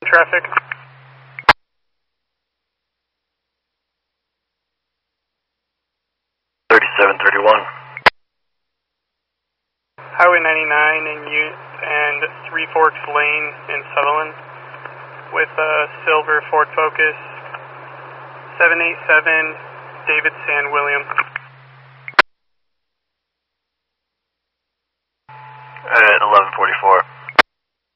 Traffic. Highway 99 and Three Forks Lane in Sutherland with a silver Ford Focus 787 David San William. At 11:44.